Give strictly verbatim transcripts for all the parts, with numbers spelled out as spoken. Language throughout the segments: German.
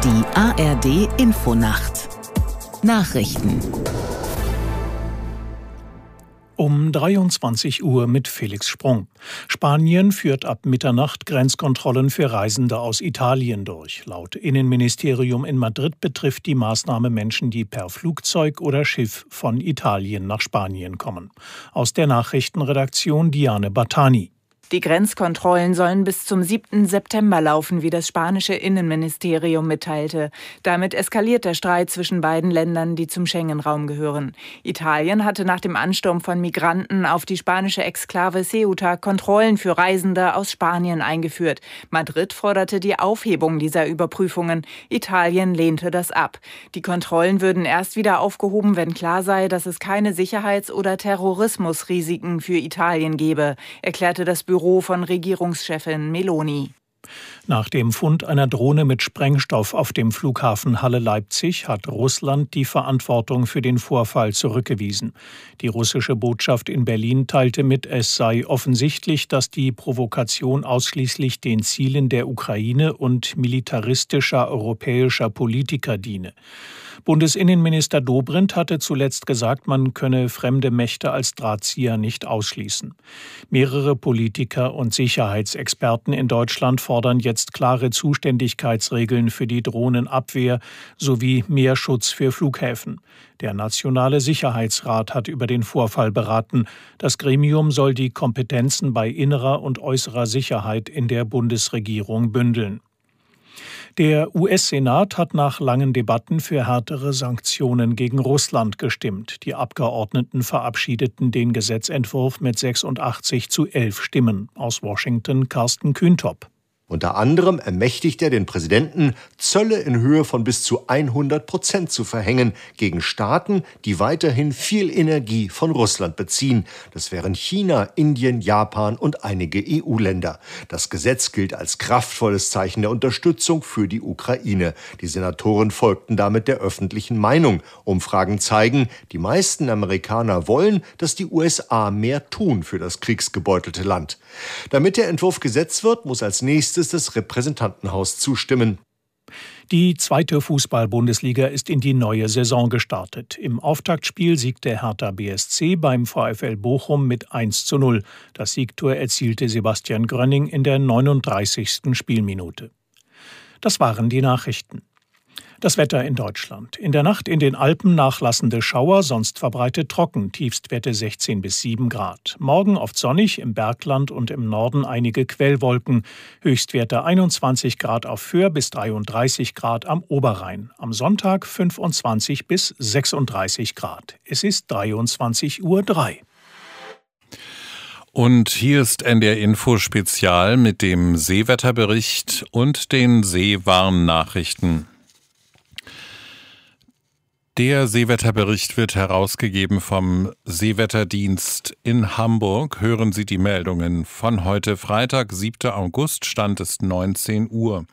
Die A R D Infonacht Nachrichten um dreiundzwanzig Uhr mit Felix Sprung. Spanien führt ab Mitternacht Grenzkontrollen für Reisende aus Italien durch. Laut Innenministerium in Madrid betrifft die Maßnahme Menschen, die per Flugzeug oder Schiff von Italien nach Spanien kommen. Aus der Nachrichtenredaktion Diane Battani. Die Grenzkontrollen sollen bis zum siebten September laufen, wie das spanische Innenministerium mitteilte. Damit eskaliert der Streit zwischen beiden Ländern, die zum Schengen-Raum gehören. Italien hatte nach dem Ansturm von Migranten auf die spanische Exklave Ceuta Kontrollen für Reisende aus Spanien eingeführt. Madrid forderte die Aufhebung dieser Überprüfungen. Italien lehnte das ab. Die Kontrollen würden erst wieder aufgehoben, wenn klar sei, dass es keine Sicherheits- oder Terrorismusrisiken für Italien gebe, erklärte das Büro von Regierungschefin Meloni. Nach dem Fund einer Drohne mit Sprengstoff auf dem Flughafen Halle-Leipzig hat Russland die Verantwortung für den Vorfall zurückgewiesen. Die russische Botschaft in Berlin teilte mit, es sei offensichtlich, dass die Provokation ausschließlich den Zielen der Ukraine und militaristischer europäischer Politiker diene. Bundesinnenminister Dobrindt hatte zuletzt gesagt, man könne fremde Mächte als Drahtzieher nicht ausschließen. Mehrere Politiker und Sicherheitsexperten in Deutschland fordern jetzt klare Zuständigkeitsregeln für die Drohnenabwehr sowie mehr Schutz für Flughäfen. Der Nationale Sicherheitsrat hat über den Vorfall beraten. Das Gremium soll die Kompetenzen bei innerer und äußerer Sicherheit in der Bundesregierung bündeln. Der U S-Senat hat nach langen Debatten für härtere Sanktionen gegen Russland gestimmt. Die Abgeordneten verabschiedeten den Gesetzentwurf mit sechsundachtzig zu elf Stimmen. Aus Washington Carsten Kühntop. Unter anderem ermächtigt er den Präsidenten, Zölle in Höhe von bis zu hundert Prozent zu verhängen gegen Staaten, die weiterhin viel Energie von Russland beziehen. Das wären China, Indien, Japan und einige E U-Länder. Das Gesetz gilt als kraftvolles Zeichen der Unterstützung für die Ukraine. Die Senatoren folgten damit der öffentlichen Meinung. Umfragen zeigen, die meisten Amerikaner wollen, dass die U S A mehr tun für das kriegsgebeutelte Land. Damit der Entwurf Gesetz wird, muss als nächstes das Repräsentantenhaus zustimmen. Die zweite Fußball-Bundesliga ist in die neue Saison gestartet. Im Auftaktspiel siegte Hertha B S C beim VfL Bochum mit eins zu null. Das Siegtor erzielte Sebastian Grönning in der neununddreißigsten Spielminute. Das waren die Nachrichten. Das Wetter in Deutschland. In der Nacht in den Alpen nachlassende Schauer, sonst verbreitet trocken, Tiefstwerte sechzehn bis sieben Grad. Morgen oft sonnig, im Bergland und im Norden einige Quellwolken. Höchstwerte einundzwanzig Grad auf Föhr bis dreiunddreißig Grad am Oberrhein. Am Sonntag fünfundzwanzig bis sechsunddreißig Grad. Es ist dreiundzwanzig Uhr drei. Und hier ist N D R Info Spezial mit dem Seewetterbericht und den Seewarnnachrichten. Der Seewetterbericht wird herausgegeben vom Seewetterdienst in Hamburg. Hören Sie die Meldungen von heute Freitag, siebten August, Stand ist neunzehn Uhr.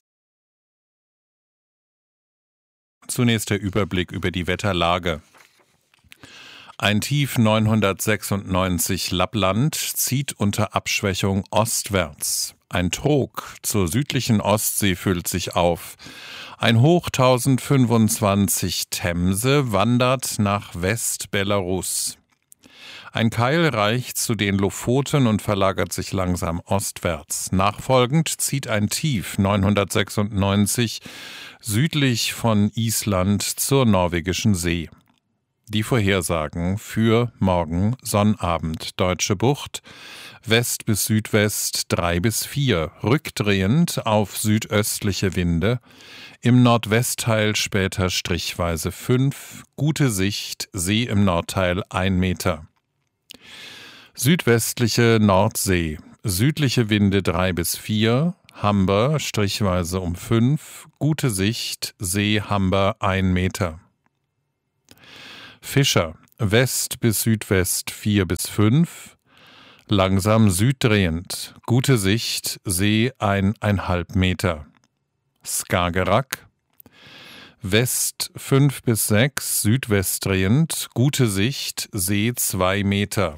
Zunächst der Überblick über die Wetterlage. Ein Tief neunhundertsechsundneunzig Lappland zieht unter Abschwächung ostwärts. Ein Trog zur südlichen Ostsee füllt sich auf. Ein Hoch tausendfünfundzwanzig Themse wandert nach West-Belarus. Ein Keil reicht zu den Lofoten und verlagert sich langsam ostwärts. Nachfolgend zieht ein Tief neunhundertsechsundneunzig südlich von Island zur norwegischen See. Die Vorhersagen für morgen Sonnabend. Deutsche Bucht, West bis Südwest drei bis vier, rückdrehend auf südöstliche Winde. Im Nordwestteil später strichweise fünf, gute Sicht, See im Nordteil ein Meter. Südwestliche Nordsee, südliche Winde drei bis vier, Hamber strichweise um fünf, gute Sicht, See Hamber ein Meter. Fischer, West bis Südwest vier bis fünf, langsam süddrehend, gute Sicht, See eineinhalb Meter. Skagerrak, West fünf bis sechs, Südwest drehend, gute Sicht, See zwei Meter.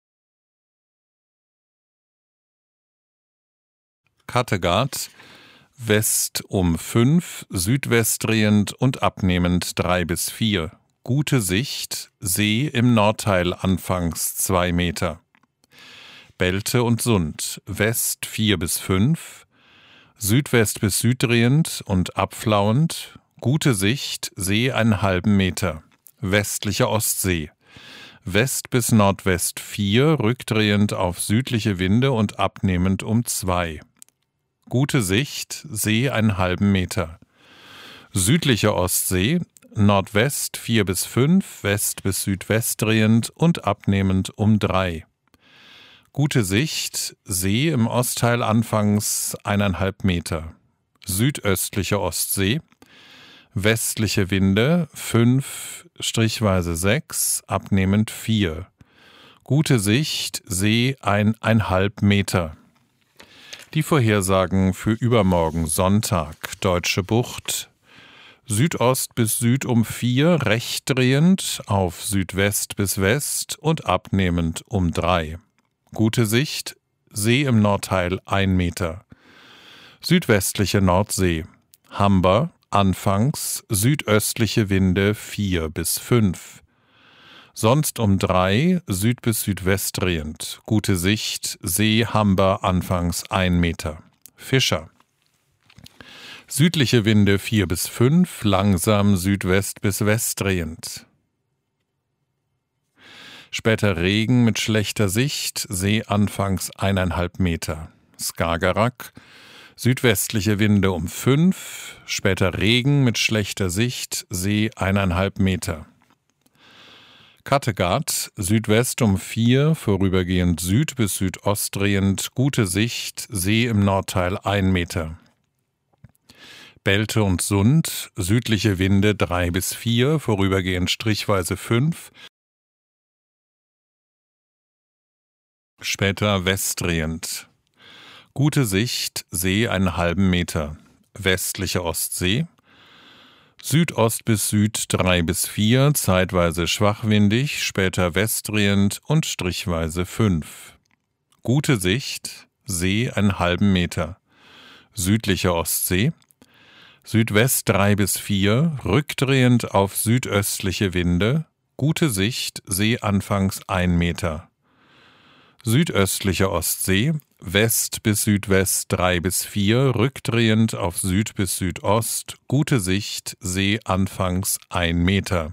Kattegat, West um fünf, südwestdrehend und abnehmend drei bis vier. Gute Sicht, See im Nordteil anfangs zwei Meter. Belte und Sund, West vier bis fünf, Südwest bis süddrehend und abflauend, gute Sicht, See einen halben Meter. Westliche Ostsee, West bis Nordwest vier, rückdrehend auf südliche Winde und abnehmend um zwei. Gute Sicht, See einen halben Meter. Südliche Ostsee, Nordwest vier bis fünf, West bis Südwest drehend und abnehmend um drei. Gute Sicht, See im Ostteil anfangs eineinhalb Meter. Südöstliche Ostsee, westliche Winde fünf, strichweise sechs, abnehmend vier. Gute Sicht, See eineinhalb Meter. Die Vorhersagen für übermorgen Sonntag, Deutsche Bucht, Südost bis Süd um vier, recht drehend auf Südwest bis West und abnehmend um drei. Gute Sicht, See im Nordteil ein Meter. Südwestliche Nordsee, Humber, anfangs südöstliche Winde vier bis fünf. Sonst um drei, Süd bis Südwest drehend. Gute Sicht, See Humber, anfangs ein Meter. Fischer. Südliche Winde vier bis fünf, langsam Südwest bis West drehend. Später Regen mit schlechter Sicht, See anfangs eineinhalb Meter. Skagerrak, südwestliche Winde um fünf, später Regen mit schlechter Sicht, See eineinhalb Meter. Kattegat, Südwest um vier, vorübergehend Süd bis Südost drehend, gute Sicht, See im Nordteil ein Meter. Belte und Sund, südliche Winde drei bis vier, vorübergehend strichweise fünf, später westdrehend. Gute Sicht, See einen halben Meter. Westliche Ostsee, Südost bis Süd drei bis vier, zeitweise schwachwindig, später westdrehend und strichweise fünf. Gute Sicht, See einen halben Meter. Südliche Ostsee, Südwest drei bis vier, rückdrehend auf südöstliche Winde, gute Sicht, See anfangs ein Meter. Südöstliche Ostsee, West bis Südwest drei bis vier, rückdrehend auf Süd bis Südost, gute Sicht, See anfangs ein Meter.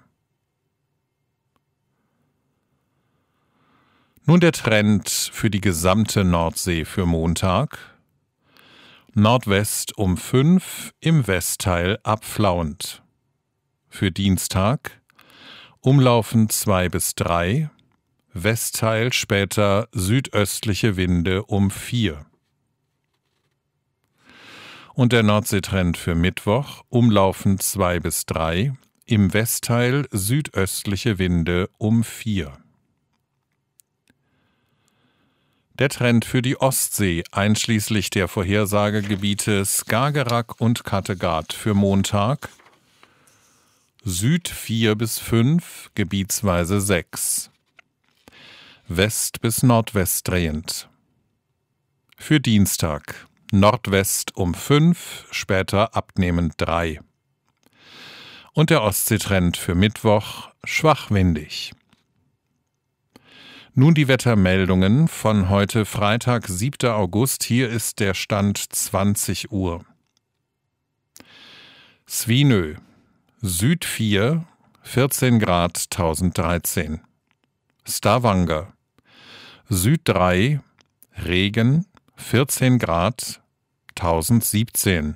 Nun der Trend für die gesamte Nordsee für Montag. Nordwest um fünf, im Westteil abflauend. Für Dienstag umlaufend zwei bis drei, Westteil später südöstliche Winde um vier. Und der Nordseetrend für Mittwoch umlaufend zwei bis drei, im Westteil südöstliche Winde um vier. Der Trend für die Ostsee, einschließlich der Vorhersagegebiete Skagerrak und Kattegat für Montag, Süd vier bis fünf, gebietsweise sechs. West bis Nordwest drehend. Für Dienstag, Nordwest um fünf, später abnehmend drei. Und der Ostseetrend für Mittwoch, schwachwindig. Nun die Wettermeldungen von heute Freitag, siebter August. Hier ist der Stand zwanzig Uhr. Svinö, Süd vier, vierzehn Grad, tausenddreizehn. Stavanger, Süd drei, Regen, vierzehn Grad, tausendsiebzehn.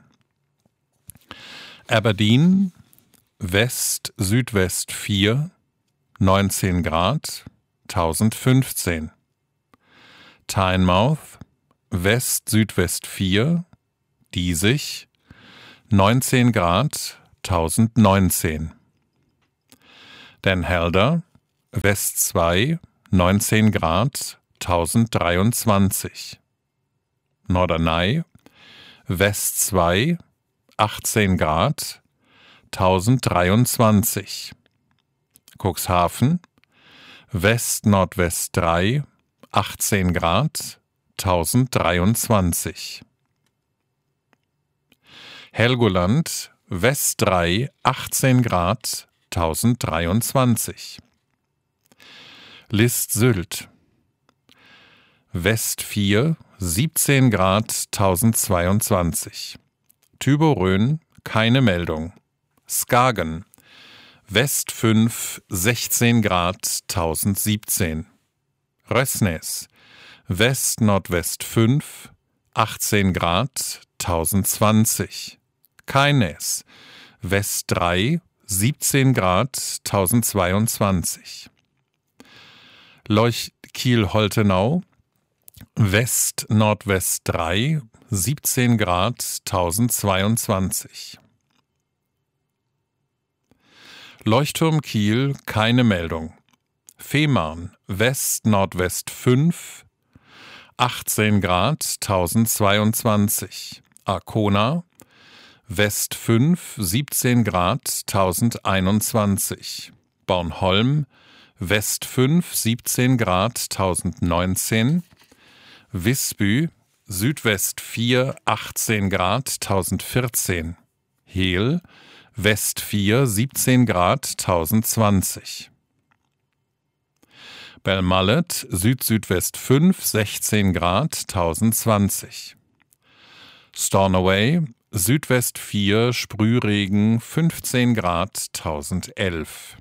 Aberdeen, West, Südwest vier, neunzehn Grad, tausendfünfzehn. Tynemouth, West, Südwest vier, Diesig, neunzehn Grad, tausendneunzehn. Den Helder, West zwei, neunzehn Grad, tausenddreiundzwanzig. Norderney, West zwei, achtzehn Grad, tausenddreiundzwanzig. Cuxhaven, West-Nordwest drei, achtzehn Grad, tausenddreiundzwanzig. Helgoland, West drei, achtzehn Grad, tausenddreiundzwanzig. List Sylt, West vier, siebzehn Grad, tausendzweiundzwanzig. Thyborøn, keine Meldung. Skagen, West fünf, sechzehn Grad, tausendsiebzehn. Røsnes, West-Nordwest fünf, achtzehn Grad, tausendzwanzig. Keines, West drei, siebzehn Grad, tausendzweiundzwanzig. Leuch Kiel-Holtenau, West-Nordwest drei, siebzehn Grad, tausendzweiundzwanzig. Leuchtturm Kiel, keine Meldung. Fehmarn, West-Nordwest fünf, achtzehn Grad, tausendzweiundzwanzig. Arkona, West fünf, siebzehn Grad, tausendeinundzwanzig. Bornholm, West fünf, siebzehn Grad, tausendneunzehn. Visby, Südwest vier, achtzehn Grad, tausendvierzehn. Hehl, West vier, siebzehn Grad, tausendzwanzig. Belmallet, Süd-Südwest fünf, sechzehn Grad, tausendzwanzig. Stornoway, Südwest vier, Sprühregen, fünfzehn Grad, tausendelf.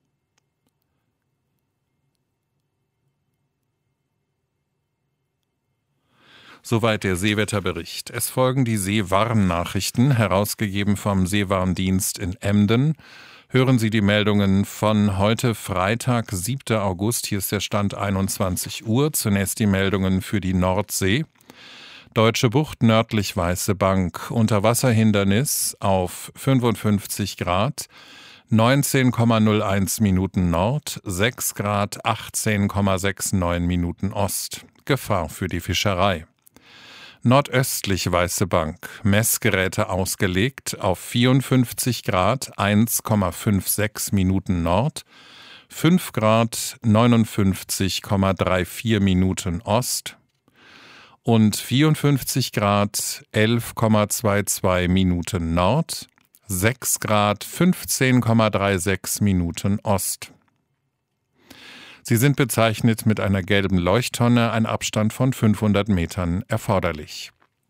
Soweit der Seewetterbericht. Es folgen die Seewarnnachrichten, herausgegeben vom Seewarndienst in Emden. Hören Sie die Meldungen von heute Freitag, siebter August. Hier ist der Stand einundzwanzig Uhr. Zunächst die Meldungen für die Nordsee. Deutsche Bucht nördlich Weiße Bank. Unterwasserhindernis auf fünfundfünfzig Grad. neunzehn Komma null eins Minuten Nord, sechs Grad, achtzehn Komma neunundsechzig Minuten Ost. Gefahr für die Fischerei. Nordöstlich Weiße Bank, Messgeräte ausgelegt auf vierundfünfzig Grad, eins Komma sechsundfünfzig Minuten Nord, fünf Grad, neunundfünfzig Komma vierunddreißig Minuten Ost und vierundfünfzig Grad, elf Komma zweiundzwanzig Minuten Nord, sechs Grad, fünfzehn Komma sechsunddreißig Minuten Ost. Sie sind bezeichnet mit einer gelben Leuchttonne, ein Abstand von fünfhundert Metern erforderlich.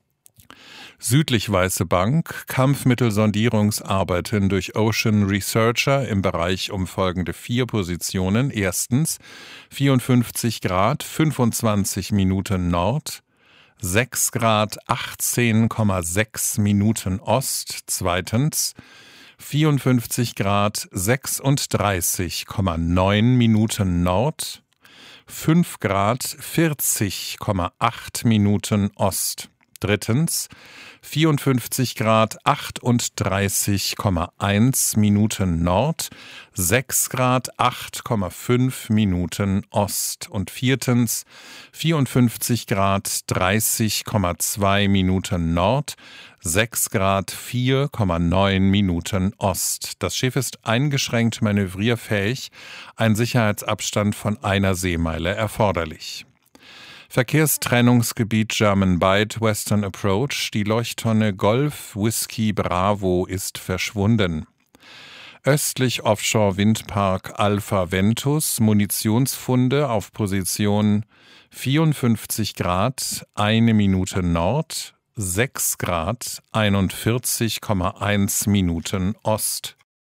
Südlich Weiße Bank, Kampfmittelsondierungsarbeiten durch Ocean Researcher im Bereich um folgende vier Positionen. Erstens vierundfünfzig Grad, fünfundzwanzig Minuten Nord, sechs Grad, achtzehn Komma sechs Minuten Ost. Zweitens vierundfünfzig Grad, sechsunddreißig Komma neun Minuten Nord, fünf Grad, vierzig Komma acht Minuten Ost. Drittens vierundfünfzig Grad, achtunddreißig Komma eins Minuten Nord, sechs Grad, acht Komma fünf Minuten Ost. Und viertens vierundfünfzig Grad, dreißig Komma zwei Minuten Nord, sechs Grad, vier Komma neun Minuten Ost. Das Schiff ist eingeschränkt manövrierfähig, ein Sicherheitsabstand von einer Seemeile erforderlich. Verkehrstrennungsgebiet German Bight, Western Approach. Die Leuchttonne Golf Whisky Bravo ist verschwunden. Östlich Offshore Windpark Alpha Ventus. Munitionsfunde auf Position vierundfünfzig Grad, eine Minute Nord, sechs Grad, einundvierzig Komma eins Minuten Ost.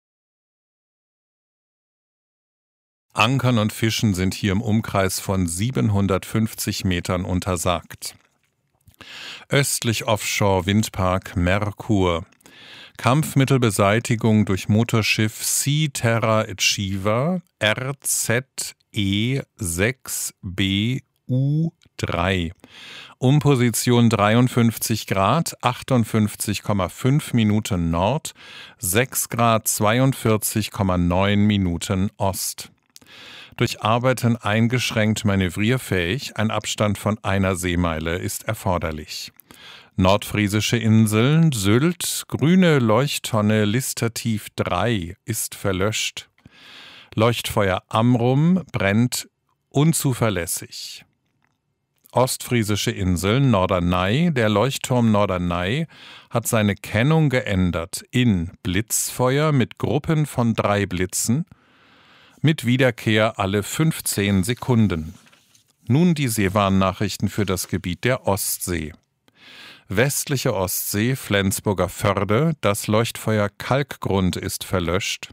Ankern und Fischen sind hier im Umkreis von siebenhundertfünfzig Metern untersagt. Östlich Offshore Windpark Merkur. Kampfmittelbeseitigung durch Motorschiff Sea Terra Achiever R Z E sechs B U drei. Um Position dreiundfünfzig Grad, achtundfünfzig Komma fünf Minuten Nord, sechs Grad, zweiundvierzig Komma neun Minuten Ost. Durch Arbeiten eingeschränkt manövrierfähig, ein Abstand von einer Seemeile ist erforderlich. Nordfriesische Inseln, Sylt, grüne Leuchttonne Listertief drei ist verlöscht. Leuchtfeuer Amrum brennt unzuverlässig. Ostfriesische Insel Norderney. Der Leuchtturm Norderney hat seine Kennung geändert in Blitzfeuer mit Gruppen von drei Blitzen mit Wiederkehr alle fünfzehn Sekunden. Nun die Seewarnnachrichten für das Gebiet der Ostsee. Westliche Ostsee, Flensburger Förde, das Leuchtfeuer Kalkgrund ist verlöscht.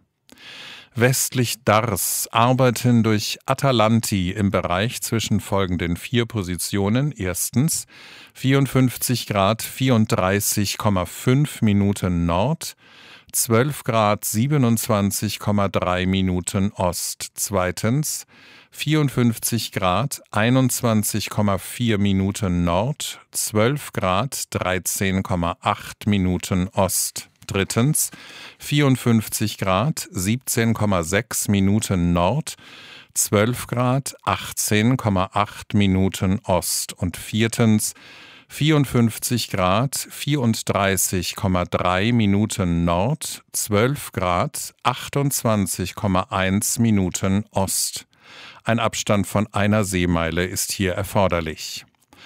Westlich Dars arbeiten durch Atalanti im Bereich zwischen folgenden vier Positionen. Erstens vierundfünfzig Grad vierunddreißig Komma fünf Minuten Nord, zwölf Grad siebenundzwanzig Komma drei Minuten Ost. Zweitens vierundfünfzig Grad einundzwanzig Komma vier Minuten Nord, zwölf Grad dreizehn Komma acht Minuten Ost. Drittens vierundfünfzig Grad siebzehn Komma sechs Minuten Nord, zwölf Grad achtzehn Komma acht Minuten Ost. Und viertens vierundfünfzig Grad vierunddreißig Komma drei Minuten Nord, zwölf Grad achtundzwanzig Komma eins Minuten Ost. Ein Abstand von einer Seemeile ist hier erforderlich.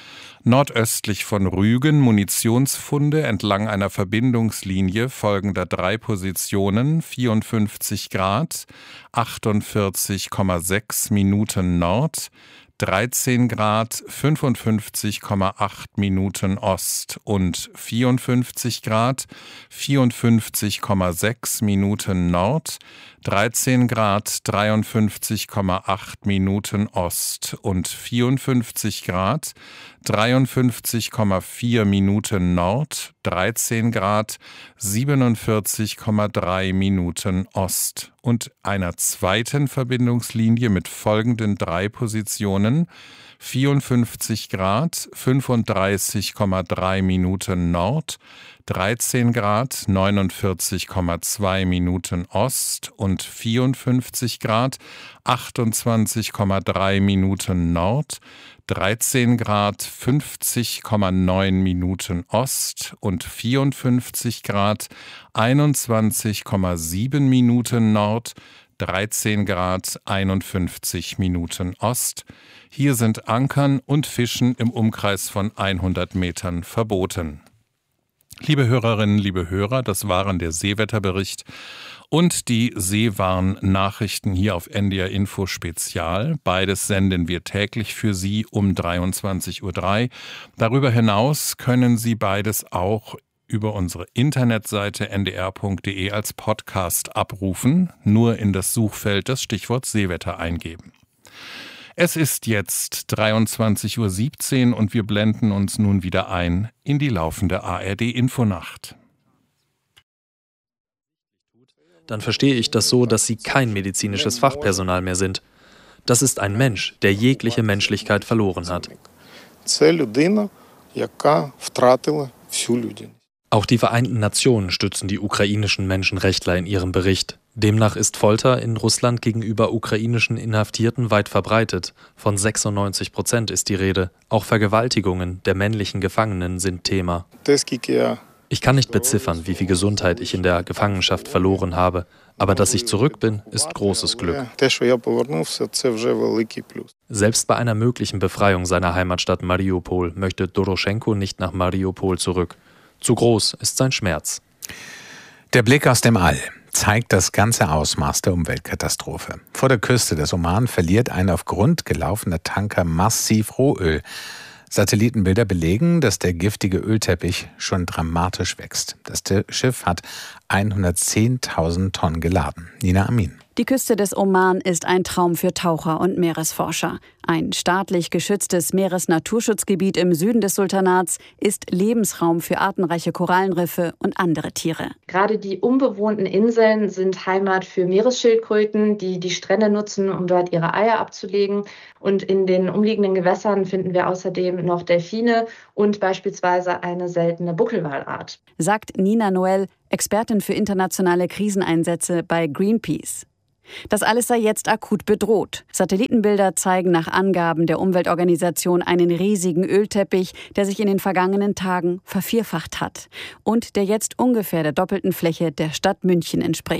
Nordöstlich von Rügen Munitionsfunde entlang einer Verbindungslinie folgender drei Positionen: vierundfünfzig Grad achtundvierzig Komma sechs Minuten Nord, dreizehn Grad fünfundfünfzig Komma acht Minuten Ost und vierundfünfzig Grad vierundfünfzig Komma sechs Minuten Nord, dreizehn Grad dreiundfünfzig Komma acht Minuten Ost und vierundfünfzig Grad dreiundfünfzig Komma vier Minuten Nord, dreizehn Grad siebenundvierzig Komma drei Minuten Ost und einer zweiten Verbindungslinie mit folgenden drei Positionen: vierundfünfzig Grad fünfunddreißig Komma drei Minuten Nord, dreizehn Grad neunundvierzig Komma zwei Minuten Ost und vierundfünfzig Grad achtundzwanzig Komma drei Minuten Nord, dreizehn Grad fünfzig Komma neun Minuten Ost und vierundfünfzig Grad einundzwanzig Komma sieben Minuten Nord, dreizehn Grad einundfünfzig Minuten Ost. Hier sind Ankern und Fischen im Umkreis von hundert Metern verboten. Liebe Hörerinnen, liebe Hörer, das waren der Seewetterbericht und die Seewarn-Nachrichten hier auf N D R Info Spezial. Beides senden wir täglich für Sie um dreiundzwanzig Uhr drei. Darüber hinaus können Sie beides auch über unsere Internetseite n d r punkt d e als Podcast abrufen, nur in das Suchfeld das Stichwort Seewetter eingeben. Es ist jetzt dreiundzwanzig Uhr siebzehn und wir blenden uns nun wieder ein in die laufende A R D-Infonacht. Dann verstehe ich das so, dass Sie kein medizinisches Fachpersonal mehr sind. Das ist ein Mensch, der jegliche Menschlichkeit verloren hat. Auch die Vereinten Nationen stützen die ukrainischen Menschenrechtler in ihrem Bericht. Demnach ist Folter in Russland gegenüber ukrainischen Inhaftierten weit verbreitet. Von sechsundneunzig Prozent ist die Rede. Auch Vergewaltigungen der männlichen Gefangenen sind Thema. Ich kann nicht beziffern, wie viel Gesundheit ich in der Gefangenschaft verloren habe. Aber dass ich zurück bin, ist großes Glück. Selbst bei einer möglichen Befreiung seiner Heimatstadt Mariupol möchte Doroschenko nicht nach Mariupol zurück. Zu groß ist sein Schmerz. Der Blick aus dem All zeigt das ganze Ausmaß der Umweltkatastrophe. Vor der Küste des Oman verliert ein auf Grund gelaufener Tanker massiv Rohöl. Satellitenbilder belegen, dass der giftige Ölteppich schon dramatisch wächst. Das Schiff hat hundertzehntausend Tonnen geladen. Nina Amin. Die Küste des Oman ist ein Traum für Taucher und Meeresforscher. Ein staatlich geschütztes Meeresnaturschutzgebiet im Süden des Sultanats ist Lebensraum für artenreiche Korallenriffe und andere Tiere. Gerade die unbewohnten Inseln sind Heimat für Meeresschildkröten, die die Strände nutzen, um dort ihre Eier abzulegen. Und in den umliegenden Gewässern finden wir außerdem noch Delfine und beispielsweise eine seltene Buckelwalart. Sagt Nina Noel, Expertin für internationale Kriseneinsätze bei Greenpeace. Das alles sei jetzt akut bedroht. Satellitenbilder zeigen nach Angaben der Umweltorganisation einen riesigen Ölteppich, der sich in den vergangenen Tagen vervierfacht hat und der jetzt ungefähr der doppelten Fläche der Stadt München entspricht.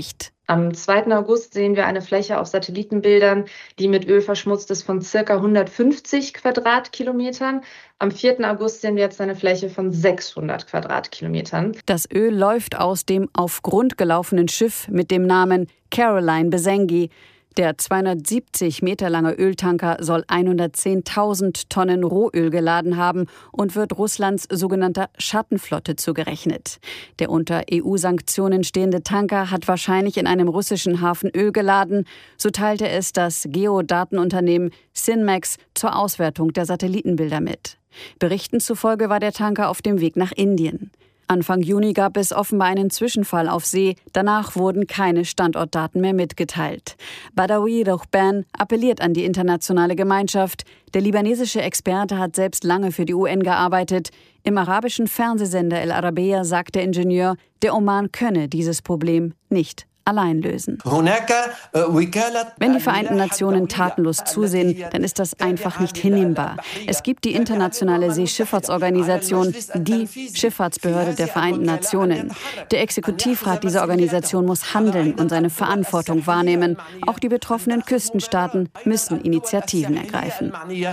Am zweiten August sehen wir eine Fläche auf Satellitenbildern, die mit Öl verschmutzt ist, von ca. hundertfünfzig Quadratkilometern. Am vierten August sehen wir jetzt eine Fläche von sechshundert Quadratkilometern. Das Öl läuft aus dem auf Grund gelaufenen Schiff mit dem Namen Caroline Besengi. Der zweihundertsiebzig Meter lange Öltanker soll hundertzehntausend Tonnen Rohöl geladen haben und wird Russlands sogenannter Schattenflotte zugerechnet. Der unter E U-Sanktionen stehende Tanker hat wahrscheinlich in einem russischen Hafen Öl geladen. So teilte es das Geodatenunternehmen Sinmax zur Auswertung der Satellitenbilder mit. Berichten zufolge war der Tanker auf dem Weg nach Indien. Anfang Juni gab es offenbar einen Zwischenfall auf See. Danach wurden keine Standortdaten mehr mitgeteilt. Badawi Rohban appelliert an die internationale Gemeinschaft. Der libanesische Experte hat selbst lange für die U N gearbeitet. Im arabischen Fernsehsender El Arabiya sagt der Ingenieur, der Oman könne dieses Problem nicht allein lösen. Wenn die Vereinten Nationen tatenlos zusehen, dann ist das einfach nicht hinnehmbar. Es gibt die Internationale Seeschifffahrtsorganisation, die Schifffahrtsbehörde der Vereinten Nationen. Der Exekutivrat dieser Organisation muss handeln und seine Verantwortung wahrnehmen. Auch die betroffenen Küstenstaaten müssen Initiativen ergreifen.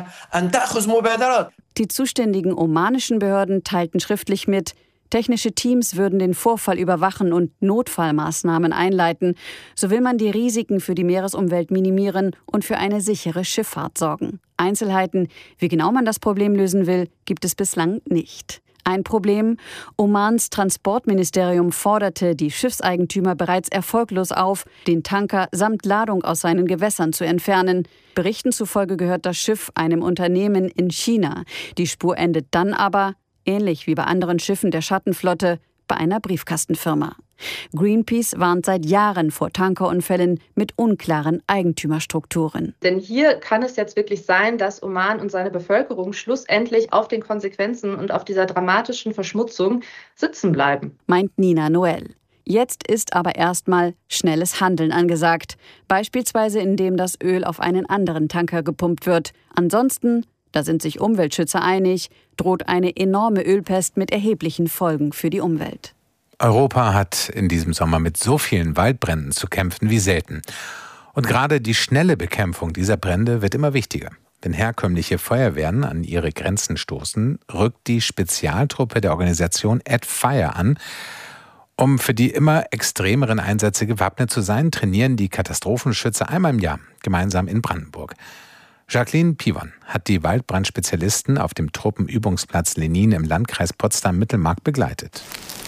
Die zuständigen omanischen Behörden teilten schriftlich mit, technische Teams würden den Vorfall überwachen und Notfallmaßnahmen einleiten. So will man die Risiken für die Meeresumwelt minimieren und für eine sichere Schifffahrt sorgen. Einzelheiten, wie genau man das Problem lösen will, gibt es bislang nicht. Ein Problem: Omans Transportministerium forderte die Schiffseigentümer bereits erfolglos auf, den Tanker samt Ladung aus seinen Gewässern zu entfernen. Berichten zufolge gehört das Schiff einem Unternehmen in China. Die Spur endet dann aber, ähnlich wie bei anderen Schiffen der Schattenflotte, bei einer Briefkastenfirma. Greenpeace warnt seit Jahren vor Tankerunfällen mit unklaren Eigentümerstrukturen. Denn hier kann es jetzt wirklich sein, dass Oman und seine Bevölkerung schlussendlich auf den Konsequenzen und auf dieser dramatischen Verschmutzung sitzen bleiben, meint Nina Noel. Jetzt ist aber erstmal schnelles Handeln angesagt. Beispielsweise indem das Öl auf einen anderen Tanker gepumpt wird. Ansonsten, da sind sich Umweltschützer einig, droht eine enorme Ölpest mit erheblichen Folgen für die Umwelt. Europa hat in diesem Sommer mit so vielen Waldbränden zu kämpfen wie selten. Und gerade die schnelle Bekämpfung dieser Brände wird immer wichtiger. Wenn herkömmliche Feuerwehren an ihre Grenzen stoßen, rückt die Spezialtruppe der Organisation Add Fire an. Um für die immer extremeren Einsätze gewappnet zu sein, trainieren die Katastrophenschützer einmal im Jahr gemeinsam in Brandenburg. Jacqueline Piwon hat die Waldbrandspezialisten auf dem Truppenübungsplatz Lenin im Landkreis Potsdam-Mittelmark begleitet.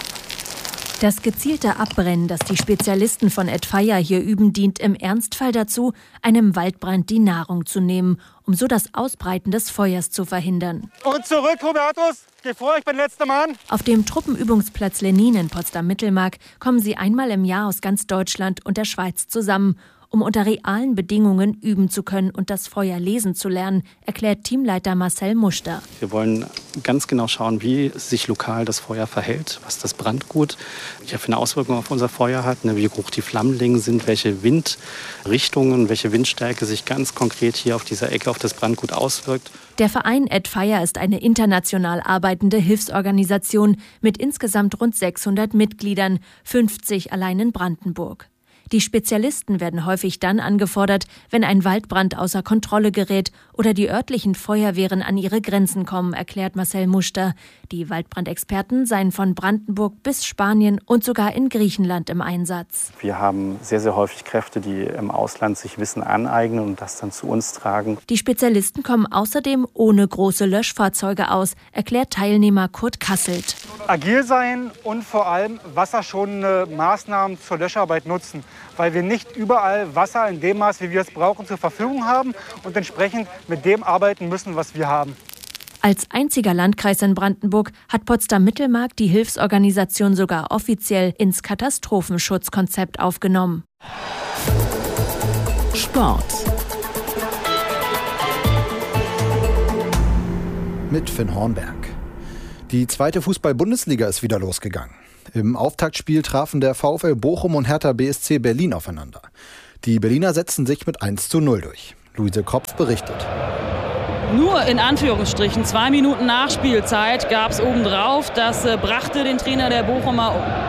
Das gezielte Abbrennen, das die Spezialisten von Add Fire hier üben, dient im Ernstfall dazu, einem Waldbrand die Nahrung zu nehmen, um so das Ausbreiten des Feuers zu verhindern. Und zurück, Hubertus! Geh vor, ich bin letzter Mann! Auf dem Truppenübungsplatz Lenin in Potsdam-Mittelmark kommen sie einmal im Jahr aus ganz Deutschland und der Schweiz zusammen, um unter realen Bedingungen üben zu können und das Feuer lesen zu lernen, erklärt Teamleiter Marcel Muster. Wir wollen ganz genau schauen, wie sich lokal das Feuer verhält, was das Brandgut für eine Auswirkung auf unser Feuer hat, wie hoch die Flammenlängen sind, welche Windrichtungen, welche Windstärke sich ganz konkret hier auf dieser Ecke auf das Brandgut auswirkt. Der Verein Add Fire ist eine international arbeitende Hilfsorganisation mit insgesamt rund sechshundert Mitgliedern, fünfzig allein in Brandenburg. Die Spezialisten werden häufig dann angefordert, wenn ein Waldbrand außer Kontrolle gerät oder die örtlichen Feuerwehren an ihre Grenzen kommen, erklärt Marcel Muster. Die Waldbrandexperten seien von Brandenburg bis Spanien und sogar in Griechenland im Einsatz. Wir haben sehr, sehr häufig Kräfte, die im Ausland sich Wissen aneignen und das dann zu uns tragen. Die Spezialisten kommen außerdem ohne große Löschfahrzeuge aus, erklärt Teilnehmer Kurt Kasselt. Agil sein und vor allem wasserschonende Maßnahmen zur Löscharbeit nutzen, weil wir nicht überall Wasser in dem Maß, wie wir es brauchen, zur Verfügung haben und entsprechend mit dem arbeiten müssen, was wir haben. Als einziger Landkreis in Brandenburg hat Potsdam-Mittelmark die Hilfsorganisation sogar offiziell ins Katastrophenschutzkonzept aufgenommen. Sport. Mit Finn Hornberg. Die zweite Fußball-Bundesliga ist wieder losgegangen. Im Auftaktspiel trafen der VfL Bochum und Hertha B S C Berlin aufeinander. Die Berliner setzten sich mit eins zu null durch. Luise Kropf berichtet. Nur in Anführungsstrichen zwei Minuten Nachspielzeit gab es obendrauf. Das äh, brachte den Trainer der Bochumer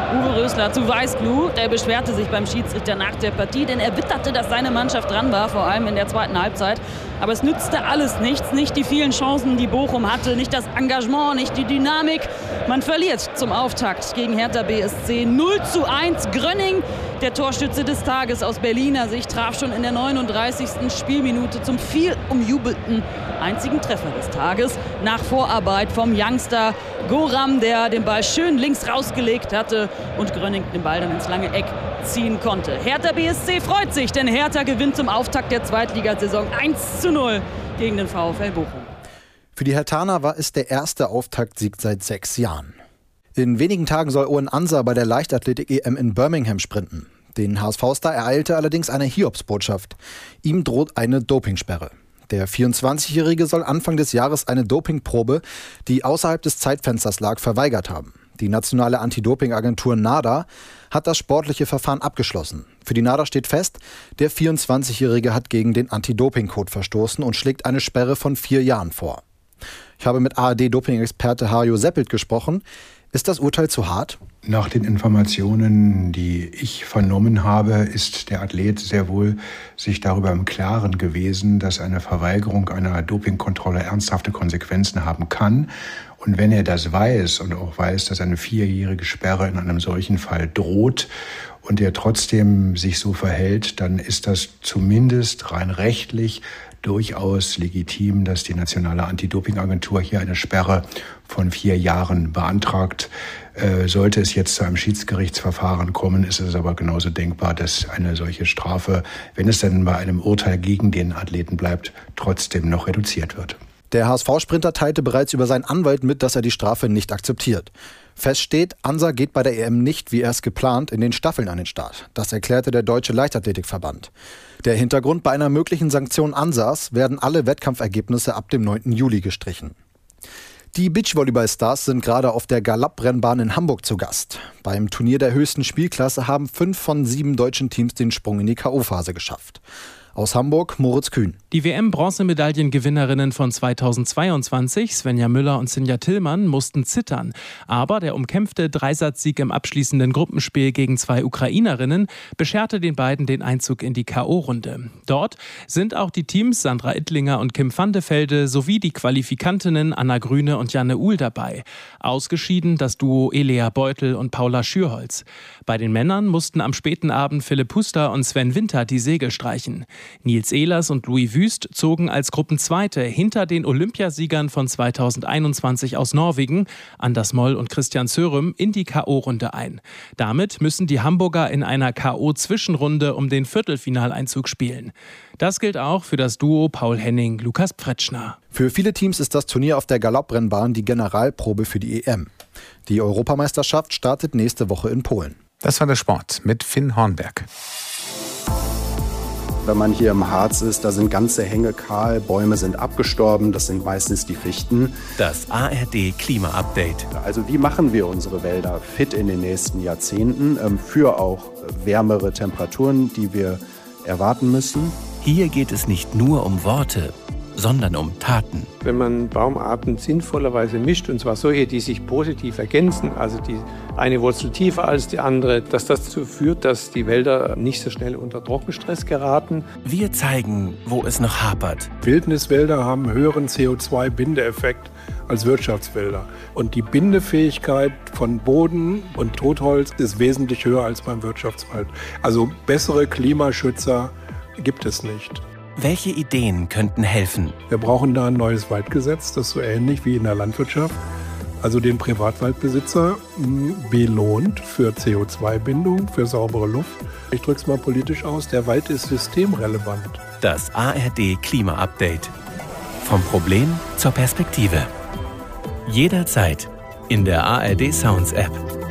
Uwe Rösler zu Weißglut. Der beschwerte sich beim Schiedsrichter nach der Partie, denn er witterte, dass seine Mannschaft dran war, vor allem in der zweiten Halbzeit. Aber es nützte alles nichts, nicht die vielen Chancen, die Bochum hatte, nicht das Engagement, nicht die Dynamik. Man verliert zum Auftakt gegen Hertha B S C null zu eins. Grönning, der Torschütze des Tages aus Berliner Sicht, traf schon in der neununddreißigsten Spielminute zum viel umjubelten einzigen Treffer des Tages. Nach Vorarbeit vom Youngster Goram, der den Ball schön links rausgelegt hatte und Grönning den Ball dann ins lange Eck ziehen konnte. Hertha B S C freut sich, denn Hertha gewinnt zum Auftakt der Zweitligasaison eins zu null gegen den VfL Bochum. Für die Herthaner war es der erste Auftaktsieg seit sechs Jahren. In wenigen Tagen soll Owen Ansah bei der Leichtathletik-E M in Birmingham sprinten. Den H S V-Star ereilte allerdings eine Hiobsbotschaft. Ihm droht eine Dopingsperre. Der vierundzwanzigjährige soll Anfang des Jahres eine Dopingprobe, die außerhalb des Zeitfensters lag, verweigert haben. Die nationale Anti-Doping-Agentur NADA hat das sportliche Verfahren abgeschlossen. Für die NADA steht fest, der vierundzwanzigjährige hat gegen den Anti-Doping-Code verstoßen und schlägt eine Sperre von vier Jahren vor. Ich habe mit A R D-Doping-Experte Hajo Seppelt gesprochen. Ist das Urteil zu hart? Nach den Informationen, die ich vernommen habe, ist der Athlet sehr wohl sich darüber im Klaren gewesen, dass eine Verweigerung einer Dopingkontrolle ernsthafte Konsequenzen haben kann. Und wenn er das weiß und auch weiß, dass eine vierjährige Sperre in einem solchen Fall droht und er trotzdem sich so verhält, dann ist das zumindest rein rechtlich durchaus legitim, dass die nationale Anti-Doping-Agentur hier eine Sperre von vier Jahren beantragt. Äh, sollte es jetzt zu einem Schiedsgerichtsverfahren kommen, ist es aber genauso denkbar, dass eine solche Strafe, wenn es dann bei einem Urteil gegen den Athleten bleibt, trotzdem noch reduziert wird. Der H S V-Sprinter teilte bereits über seinen Anwalt mit, dass er die Strafe nicht akzeptiert. Fest steht, Ansah geht bei der E M nicht, wie erst geplant, in den Staffeln an den Start. Das erklärte der Deutsche Leichtathletikverband. Der Hintergrund: bei einer möglichen Sanktion Ansahs werden alle Wettkampfergebnisse ab dem neunten Juli gestrichen. Die Beachvolleyball-Stars sind gerade auf der Galopp-Rennbahn in Hamburg zu Gast. Beim Turnier der höchsten Spielklasse haben fünf von sieben deutschen Teams den Sprung in die K O-Phase geschafft. Aus Hamburg, Moritz Kühn. Die W M-Bronzemedaillengewinnerinnen von zweitausendzweiundzwanzig, Svenja Müller und Sinja Tillmann, mussten zittern. Aber der umkämpfte Dreisatzsieg im abschließenden Gruppenspiel gegen zwei Ukrainerinnen bescherte den beiden den Einzug in die K O-Runde. Dort sind auch die Teams Sandra Ittlinger und Kim van de Velde sowie die Qualifikantinnen Anna Grüne und Janne Uhl dabei. Ausgeschieden das Duo Elea Beutel und Paula Schürholz. Bei den Männern mussten am späten Abend Philipp Huster und Sven Winter die Segel streichen. Nils Ehlers und Louis Wüst zogen als Gruppenzweite hinter den Olympiasiegern von zweitausendeinundzwanzig aus Norwegen, Anders Moll und Christian Sörem, in die K O-Runde ein. Damit müssen die Hamburger in einer K O-Zwischenrunde um den Viertelfinaleinzug spielen. Das gilt auch für das Duo Paul Henning-Lukas Pretschner. Für viele Teams ist das Turnier auf der Galopprennbahn die Generalprobe für die E M. Die Europameisterschaft startet nächste Woche in Polen. Das war der Sport mit Finn Hornberg. Wenn man hier im Harz ist, da sind ganze Hänge kahl, Bäume sind abgestorben, das sind meistens die Fichten. Das A R D Klima-Update. Also wie machen wir unsere Wälder fit in den nächsten Jahrzehnten ähm, für auch wärmere Temperaturen, die wir erwarten müssen? Hier geht es nicht nur um Worte, sondern um Taten. Wenn man Baumarten sinnvollerweise mischt, und zwar solche, die sich positiv ergänzen, also die eine Wurzel tiefer als die andere, dass das dazu führt, dass die Wälder nicht so schnell unter Trockenstress geraten. Wir zeigen, wo es noch hapert. Wildniswälder haben einen höheren C O zwei Bindeeffekt als Wirtschaftswälder. Und die Bindefähigkeit von Boden und Totholz ist wesentlich höher als beim Wirtschaftswald. Also bessere Klimaschützer gibt es nicht. Welche Ideen könnten helfen? Wir brauchen da ein neues Waldgesetz, das so ähnlich wie in der Landwirtschaft, also den Privatwaldbesitzer belohnt für C O zwei Bindung, für saubere Luft. Ich drücke es mal politisch aus, der Wald ist systemrelevant. Das A R D Klima-Update. Vom Problem zur Perspektive. Jederzeit in der A R D Sounds App.